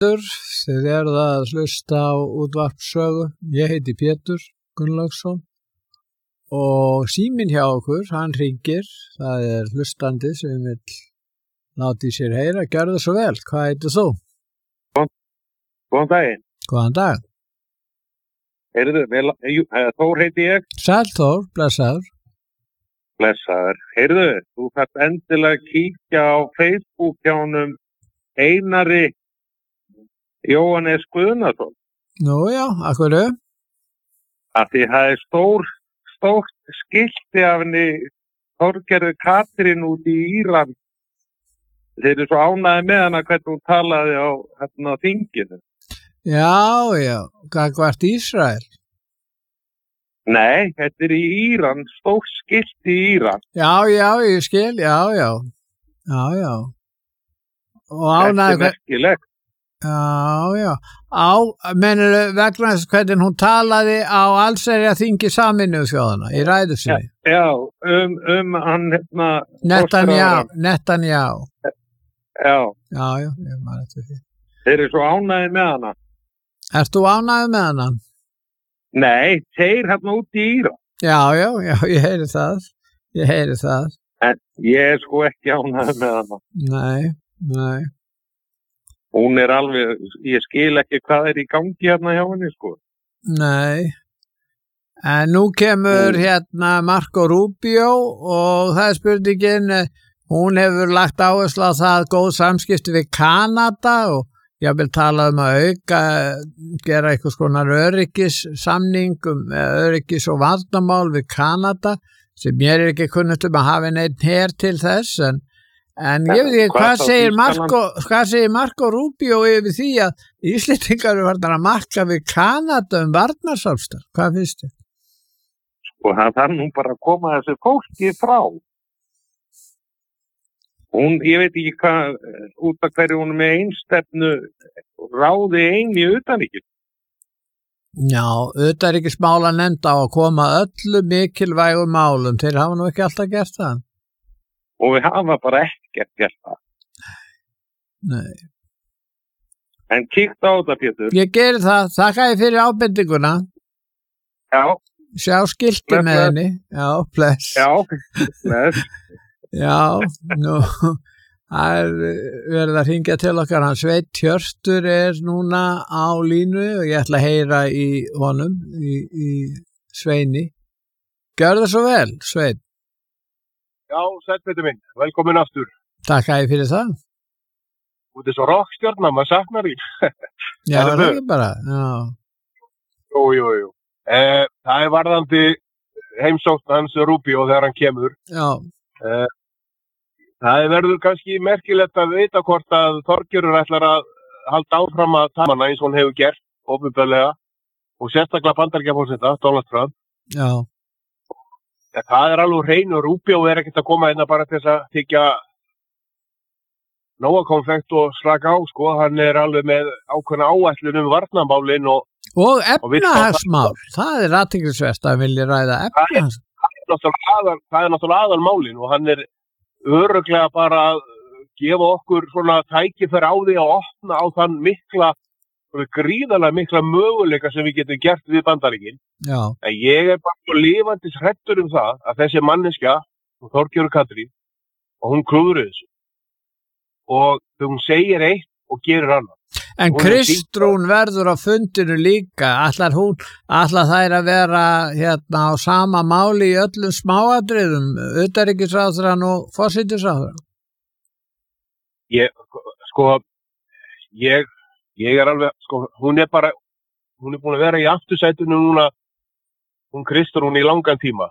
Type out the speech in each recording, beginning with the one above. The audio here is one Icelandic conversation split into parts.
Þið eruð að hlusta á útvarpssögu. Ég heiti Pétur Gunnlaugsson og síminn hjá okkur, hann hringir. Það hlustandi sem vill láta í sér heyra. Gjörðu svo vel. Hvað heitir þú? Góðan daginn. Góðan dag. Heyrðu, Þór heiti ég. Sæll Þór, blessaður. Blessaður. Heyrðu, þú þarft endilega að kíkja á Facebook hjá honum Einari Jóhannes Guðnason. Nú já, af hverju? Af því það stórt skilti af henni Þorgerði Katrín út í Íran. Þeir eru svo ánægðir með hana hvernig hún talaði á þinginu. Já, gagnvart Ísrael. Nei, þetta í Íran, stórt skilti í Íran. Já, ég skil, já. Og ánægður. Þetta merkilegt. Já. Mennur vegna þess hvernig hún talaði á allsherjar þingi Sameinuðu þjóðanna í ræðu sinni. Já, hann Netanyahu. Já, ég man eftir því. Þeir eru svo ánægðir með hana. Ert þú ánægður með hana? Nei, þeir út í Íran. Já, ég heyri það. En ég sko ekki ánægður með hana. Nei. Hún alveg, ég skil ekki hvað í gangi hérna hjá henni, sko. Nei. En nú kemur Marco Rubio og það spurningin, hún hefur lagt áherslu á það góð samskipti við Kanada og ég vil tala að gera eitthvað skonar öryggissamning öryggis og varnarmál við Kanada sem mér ekki kunnugt að hafa neitt her til þess en ég veit ekki, hvað segir Marco Rubio yfir því að Íslendingar eru farnir að marka við Kanada varnarsamstarf? Hvað finnst þér? Sko, það þarf nú bara að koma þessu fólki frá. Ég veit ekki hvað, út af hverju hún með einstefnu ráði í utanríkis. Já, utanríkismála nefnd á að koma öllu mikilvægum málum. Þeir hafa nú ekki alltaf gert það. Og við hafa bara ekkert gert það. Nei. En kíkt á þetta, Pétur. Ég geri það. Þakka ég fyrir ábendinguna. Já. Sjá skilti með henni. Já, bless. Já, bless. Já, nú, það verið að hringja til okkar. Hann Sveinn Hjörtur núna á línu og ég ætla að heyra í honum, í Sveini. Gjörðu svo vel, Sveinn. Já, sættu minn, velkomin aftur. Takk að ég fyrir það. Þú ert svo rockstjarna, maður saknar því. Já, það ekki bara, já. Jú. Það varðandi heimsókn hans Rubio þegar hann kemur. Já. Það verður kannski merkilegt að vita hvort að Þorgerður ætlar að halda áfram að tala hana eins og hún hefur gert, opinberlega, og sérstaklega Bandaríkjaforseta, Donald Trump. Já. Það alveg hrein og Rubio ekkert að koma hérna bara til þess að þykja nóga konfekt og slaka á, sko. Hann alveg með ákveðna áætlun varnarmálin og efnahagsmál. Það athyglisvert að vilja ræða efnahags. Það náttúrulega aðalmálin og hann örugglega bara að gefa okkur svona tækifæri á því að opna á þann gríðarlega mikla möguleika sem við getum gert við Bandaríkin. Já. En ég bara lifandis hræddur það að þessi manneskja, Þorgerður Katrín, og hún klúðrar þessu. Og hún segir eitt og gerir annað. En Kristrún verður á fundinu líka. Ætlar þær að vera á sama máli í öllum smáatriðum, utanríkisráðherrann og forsætisráðherrann? Ég alveg, hún búin að vera í aftursætinu núna, hún Kristrún í langan tíma.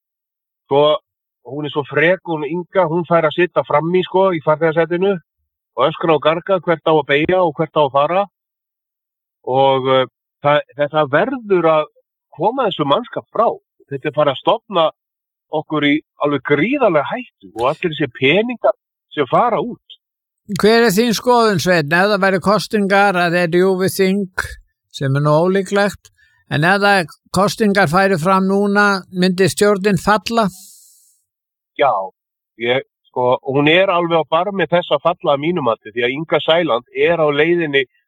Hún svo frek, hún Inga, hún fær að sitta frammi, í farþegarsætinu og öskra og garga hvert á að beygja og hvert á að fara. Og þetta verður að koma þessu mannskap frá. Þetta fara að stofna okkur í alveg gríðarlega hættu og allir þessi peningar sem fara út. Hver þín skoðun, Sveinn? Ef það væri kostingar að við þing sem nú ólíklegt, en ef það kostingar færi fram núna, myndi stjórnin falla? Já, hún alveg á barmi þess að falla að mínum mati, því að Inga Sæland á leiðinni